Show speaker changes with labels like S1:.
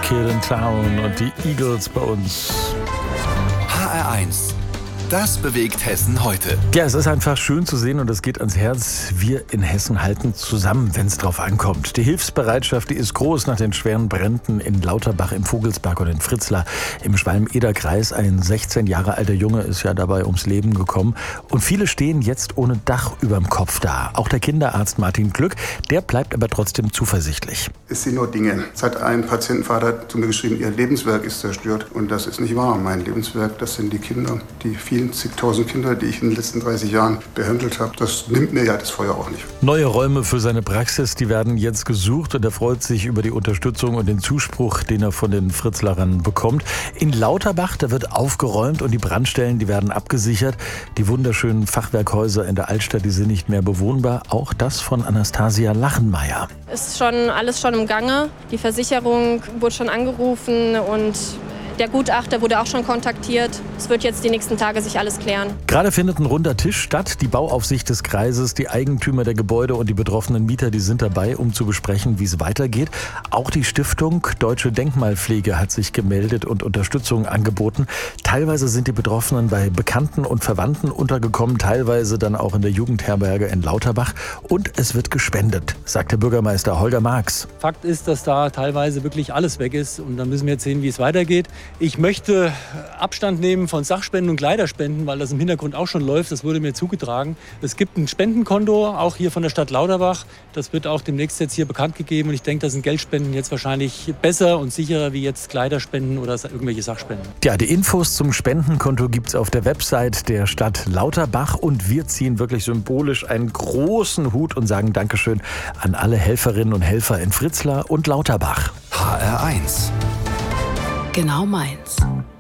S1: Kid in Town und die Eagles bei uns.
S2: HR1, das bewegt Hessen heute.
S1: Ja, es ist einfach schön zu sehen und es geht ans Herz. Wir in Hessen halten zusammen, wenn es drauf ankommt. Die Hilfsbereitschaft, die ist groß nach den schweren Bränden in Lauterbach, im Vogelsberg und in Fritzlar im Schwalm-Eder-Kreis. Ein 16 Jahre alter Junge ist ja dabei ums Leben gekommen. Und viele stehen jetzt ohne Dach überm Kopf da. Auch der Kinderarzt Martin Glück, der bleibt aber trotzdem zuversichtlich.
S3: Es sind nur Dinge. Es hat ein Patientenvater zu mir geschrieben, ihr Lebenswerk ist zerstört. Und das ist nicht wahr. Mein Lebenswerk, das sind die Kinder, die vielen zigtausend Kinder, die ich in den letzten 30 Jahren behandelt habe. Das nimmt mir ja das Feuer auch nicht.
S1: Neue Räume für seine Praxis, die werden jetzt gesucht und er freut sich über die Unterstützung und den Zuspruch, den er von den Fritzlarern bekommt. In Lauterbach, da wird aufgeräumt und die Brandstellen, die werden abgesichert. Die wunderschönen Fachwerkhäuser in der Altstadt, die sind nicht mehr bewohnbar. Auch das von Anastasia Lachenmeier.
S4: Ist schon alles schon im Gange. Die Versicherung wurde schon angerufen und der Gutachter wurde auch schon kontaktiert. Es wird jetzt die nächsten Tage sich alles klären.
S1: Gerade findet ein runder Tisch statt. Die Bauaufsicht des Kreises, die Eigentümer der Gebäude und die betroffenen Mieter, die sind dabei, um zu besprechen, wie es weitergeht. Auch die Stiftung Deutsche Denkmalpflege hat sich gemeldet und Unterstützung angeboten. Teilweise sind die Betroffenen bei Bekannten und Verwandten untergekommen, teilweise dann auch in der Jugendherberge in Lauterbach. Und es wird gespendet, sagt der Bürgermeister Holger Marx.
S5: Fakt ist, dass da teilweise wirklich alles weg ist. Und dann müssen wir jetzt sehen, wie es weitergeht. Ich möchte Abstand nehmen von Sachspenden und Kleiderspenden, weil das im Hintergrund auch schon läuft. Das wurde mir zugetragen. Es gibt ein Spendenkonto, auch hier von der Stadt Lauterbach. Das wird auch demnächst jetzt hier bekannt gegeben. Und ich denke, da sind Geldspenden jetzt wahrscheinlich besser und sicherer wie jetzt Kleiderspenden oder irgendwelche Sachspenden.
S1: Ja, die Infos zum Spendenkonto gibt es auf der Website der Stadt Lauterbach. Und wir ziehen wirklich symbolisch einen großen Hut und sagen Dankeschön an alle Helferinnen und Helfer in Fritzlar und Lauterbach.
S2: HR1.
S6: Genau meins.